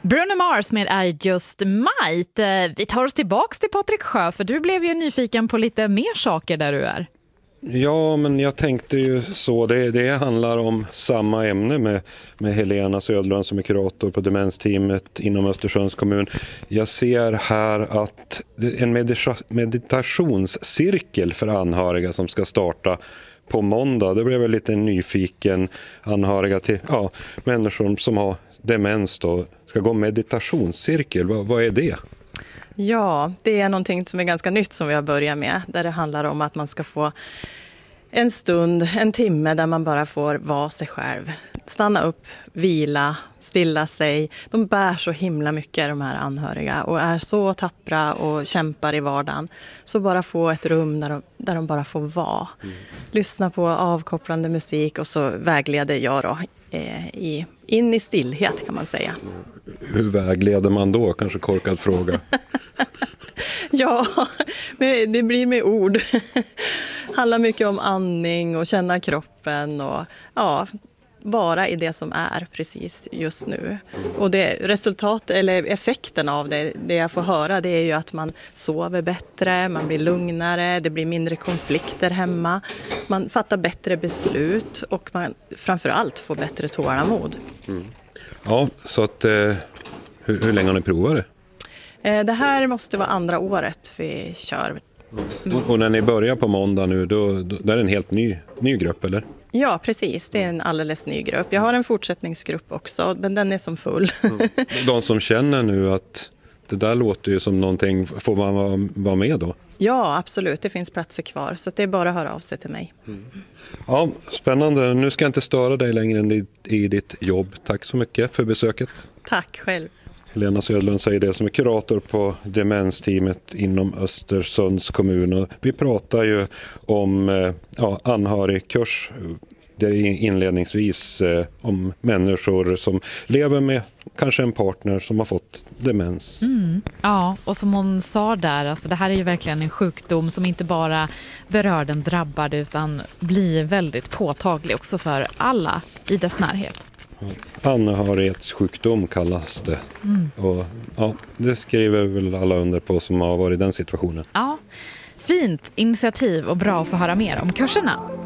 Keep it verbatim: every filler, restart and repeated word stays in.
Bruno Mars med I Just Might. Vi tar oss tillbaks till Patrik Sjö, för du blev ju nyfiken på lite mer saker där du är. Ja, men jag tänkte ju så. Det, det handlar om samma ämne med, med Helena Söderlund som är kurator på demensteamet inom Östersunds kommun. Jag ser här att en medita- meditationscirkel för anhöriga som ska starta på måndag. Det blev jag lite nyfiken. Anhöriga till ja, människor som har demens då ska gå meditationscirkel. Vad, vad är det? Ja, det är någonting som är ganska nytt som vi har börjat med. Där det handlar om att man ska få en stund, en timme där man bara får vara sig själv. Stanna upp, vila, stilla sig. De bär så himla mycket, de här anhöriga, och är så tappra och kämpar i vardagen. Så bara få ett rum där de, där de bara får vara. Mm. Lyssna på avkopplande musik och så vägleder jag då eh, i, in i stillhet, kan man säga. Hur vägleder man då? Kanske korkad fråga. Ja, det blir med ord. Handlar mycket om andning och känna kroppen och ja, vara i det som är precis just nu. Och det resultat eller effekten av det, det jag får höra, det är ju att man sover bättre, man blir lugnare, det blir mindre konflikter hemma, man fattar bättre beslut och man framförallt får bättre tålamod. Mm. Ja, så att eh, hur, hur länge har ni provat det? Det här måste vara andra året vi kör. Mm. Och, och när ni börjar på måndag nu, då, då, då är det en helt ny, ny grupp, eller? Ja, precis. Det är en alldeles ny grupp. Jag har en fortsättningsgrupp också, men den är som full. Mm. De som känner nu att det där låter ju som någonting, får man vara, vara med då? Ja, absolut. Det finns platser kvar, så det är bara att höra av sig till mig. Mm. Ja, spännande. Nu ska jag inte störa dig längre än i ditt jobb. Tack så mycket för besöket. Tack själv. Helena Söderlund säger det som är kurator på demensteamet inom Östersunds kommun. Och vi pratar ju om ja, anhörigkurs. Det är inledningsvis eh, om människor som lever med kanske en partner som har fått demens. Mm, ja, och som hon sa där, alltså det här är ju verkligen en sjukdom som inte bara berör den drabbade utan blir väldigt påtaglig också för alla i dess närhet. Anhörighetssjukdom kallas det. Mm. Och ja, det skriver väl alla under på som har varit i den situationen. Ja, fint initiativ och bra att få höra mer om kurserna.